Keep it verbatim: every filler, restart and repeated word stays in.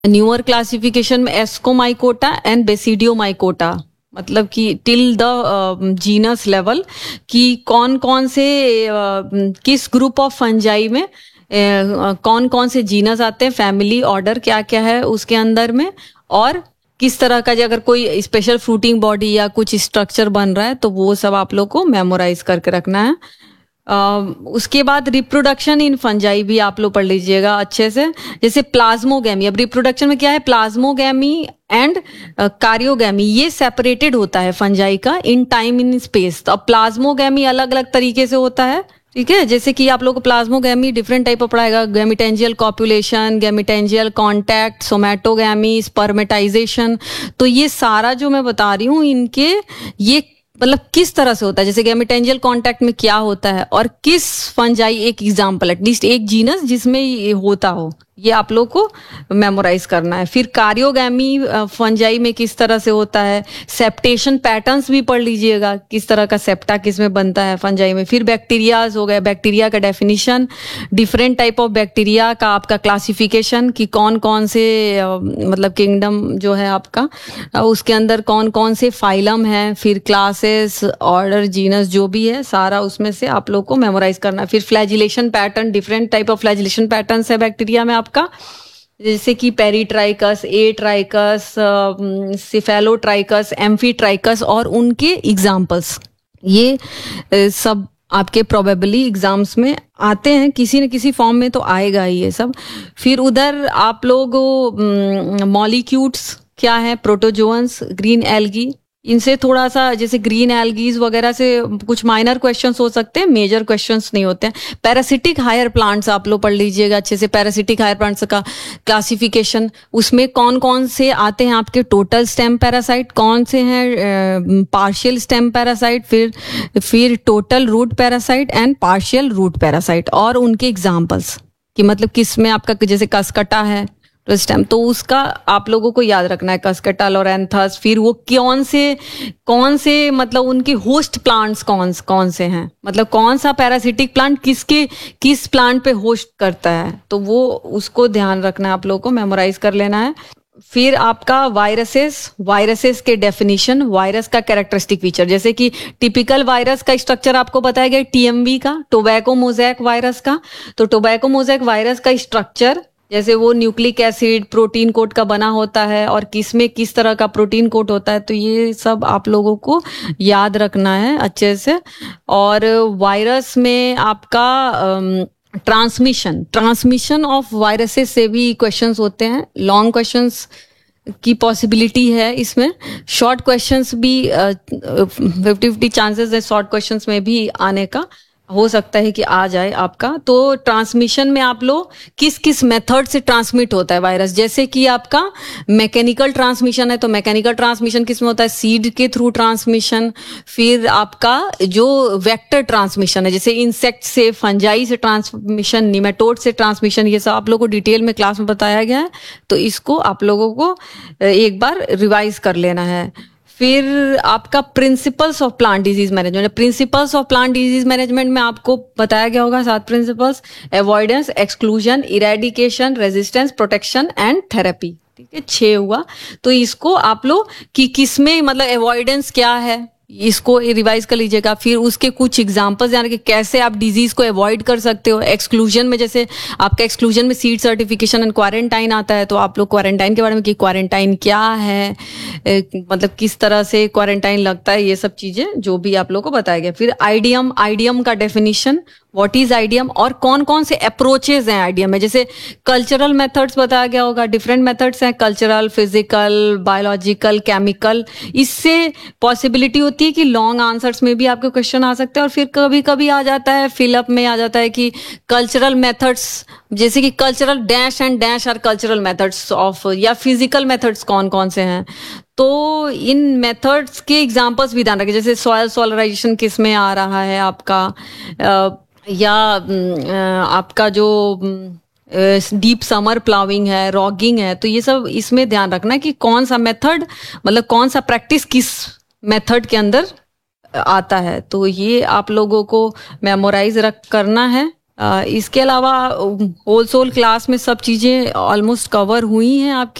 Newer classification में Ascomycota and Basidiomycota, मतलब कि टिल द जीनस लेवल कि कौन कौन से uh, किस ग्रुप ऑफ फंजाई में uh, कौन कौन से जीनस आते हैं, फैमिली ऑर्डर क्या क्या है उसके अंदर में, और किस तरह का अगर कोई स्पेशल फ्रूटिंग बॉडी या कुछ स्ट्रक्चर बन रहा है तो वो सब आप लोग को मेमोराइज करके रखना है। Uh, उसके बाद रिप्रोडक्शन इन फंजाई भी आप लोग पढ़ लीजिएगा अच्छे से, जैसे प्लाज्मोगैमी। अब रिप्रोडक्शन में क्या है, प्लाज्मोगैमी एंड कार्योगैमी ये सेपरेटेड होता है फंजाई का इन टाइम इन स्पेस। तो अब प्लाज्मोगैमी अलग अलग तरीके से होता है, ठीक है, जैसे कि आप लोग को plasmogamy different type of पढ़ाएगा, gametangial copulation, gametangial contact, somatogamy, spermatization. तो ये सारा जो मैं बता रही हूँ इनके ये मतलब किस तरह से होता है, जैसे गैमिटेंजियल कांटेक्ट में क्या होता है और किस फंजाई एक एग्जांपल, एटलीस्ट एक जीनस जिसमें ये होता हो, ये आप लोग को मेमोराइज करना है। फिर कार्योगैमी फंजाई में किस तरह से होता है, सेप्टेशन पैटर्न्स भी पढ़ लीजिएगा, किस तरह का सेप्टा किस में बनता है फंजाई में। फिर बैक्टीरियाज हो गए, बैक्टीरिया का definition, different type of bacteria का आपका क्लासिफिकेशन कि कौन कौन से मतलब किंगडम जो है आपका उसके अंदर कौन कौन से फाइलम है, फिर क्लासेस, ऑर्डर, जीनस जो भी है सारा उसमें से आप लोग को मेमोराइज करना है। फिर flagellation pattern, different type of flagellation patterns है बैक्टीरिया में आपका, जैसे कि पेरीट्राइकस, ए ट्राइकस, सिफेलोट्राइकस, एम्फीट्राइकस और उनके एग्जाम्पल्स। ये सब आपके प्रोबेबली एग्जाम्स में आते हैं, किसी न किसी फॉर्म में तो आएगा ही ये सब। फिर उधर आप लोग मॉलिक्यूल्स क्या है, प्रोटोजोअन्स, ग्रीन एल्गी, इनसे थोड़ा सा जैसे ग्रीन एल्गीज वगैरह से कुछ माइनर क्वेश्चंस हो सकते हैं, मेजर क्वेश्चंस नहीं होते हैं। पैरासिटिक हायर प्लांट्स आप लोग पढ़ लीजिएगा अच्छे से, पैरासिटिक हायर प्लांट्स का क्लासिफिकेशन, उसमें कौन कौन से आते हैं आपके टोटल स्टेम पैरासाइट, कौन से हैं पार्शियल स्टेम पैरासाइट, फिर फिर total root parasite and partial root parasite, और उनके एग्जाम्पल्स कि मतलब किस में आपका जैसे कसकटा है स्टेम, तो उसका आप लोगों को याद रखना है, कसकटा, लोरेंथस। फिर वो कौन से कौन से मतलब उनके होस्ट प्लांट्स कौन कौन से हैं, मतलब कौन सा पैरासिटिक प्लांट किसके किस प्लांट पे होस्ट करता है, तो वो उसको ध्यान रखना है, आप लोगों को मेमोराइज कर लेना है। फिर आपका वायरसेस, वायरसेस के डेफिनेशन, वायरस का कैरेक्टरिस्टिक फीचर, जैसे कि टिपिकल वायरस का स्ट्रक्चर आपको बताया गया टीएमवी का, टोबैको मोज़ेक वायरस का। तो टोबैको मोज़ेक वायरस का स्ट्रक्चर जैसे वो न्यूक्लिक एसिड प्रोटीन कोट का बना होता है और किस में किस तरह का प्रोटीन कोट होता है, तो ये सब आप लोगों को याद रखना है अच्छे से। और वायरस में आपका ट्रांसमिशन ट्रांसमिशन ऑफ वायरसेस से भी क्वेश्चंस होते हैं, लॉन्ग क्वेश्चंस की पॉसिबिलिटी है इसमें, शॉर्ट क्वेश्चंस भी फिफ्टी फिफ्टी चांसेस है शॉर्ट क्वेश्चंस में भी आने का, हो सकता है कि आ जाए आपका। तो ट्रांसमिशन में आप लोग किस किस मेथड से ट्रांसमिट होता है वायरस, जैसे कि आपका मैकेनिकल ट्रांसमिशन है, तो मैकेनिकल ट्रांसमिशन किस में होता है, सीड के थ्रू ट्रांसमिशन। फिर आपका जो वेक्टर ट्रांसमिशन है, जैसे इंसेक्ट से, फंजाई से ट्रांसमिशन, निमेटोड से ट्रांसमिशन, ये सब आप लोगों को डिटेल में क्लास में बताया गया है, तो इसको आप लोगों को एक बार रिवाइज कर लेना है। फिर आपका principles of plant disease management, principles of plant disease management में आपको बताया गया होगा सात principles, avoidance, exclusion, eradication, resistance, protection and therapy, ठीक है, छह हुआ। तो इसको आप लोग कि किसमें मतलब अवॉइडेंस क्या है, इसको रिवाइज कर लीजिएगा। फिर उसके कुछ एग्जांपल्स यानी कि कैसे आप डिजीज को अवॉइड कर सकते हो। एक्सक्लूजन में जैसे आपका एक्सक्लूजन में सीड सर्टिफिकेशन एंड क्वारंटाइन आता है, तो आप लोग क्वारंटाइन के बारे में कि क्वारंटाइन क्या है, ए, मतलब किस तरह से क्वारंटाइन लगता है, ये सब चीजें जो भी आप लोग को बताया गया। फिर आईडीएम, आईडीएम का डेफिनेशन, व्हाट इज आईडीएम और कौन कौन से अप्रोचेज हैं आईडीएम में, जैसे कल्चरल मेथड्स बताया गया होगा, डिफरेंट मेथड्स हैं, कल्चरल, फिजिकल, बायोलॉजिकल, केमिकल। इससे पॉसिबिलिटी होती है कि लॉन्ग आंसर्स में भी आपके क्वेश्चन आ सकते हैं, और फिर कभी कभी आ जाता है फिलअप में आ जाता है कि कल्चरल मेथड्स, जैसे कि cultural dash and dash are cultural methods of, या फिजिकल मेथड्स कौन कौन से हैं। तो इन मेथड्स के एग्जांपल्स भी ध्यान रखें, जैसे सॉइल सोलराइजेशन किस में आ रहा है आपका, या आपका जो डीप समर प्लाविंग है, रॉगिंग है, तो ये सब इसमें ध्यान रखना है कि कौन सा मेथड मतलब कौन सा प्रैक्टिस किस मेथड के अंदर आता है। तो ये आप लोगों को मेमोराइज रख करना है इसके अलावा होल सोल क्लास में सब चीज़ें ऑलमोस्ट कवर हुई हैं आपकी?